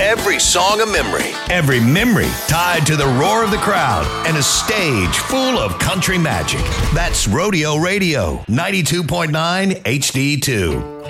Every song a memory. Every memory tied to the roar of the crowd and a stage full of country magic. That's Rodeo Radio, 92.9 HD2.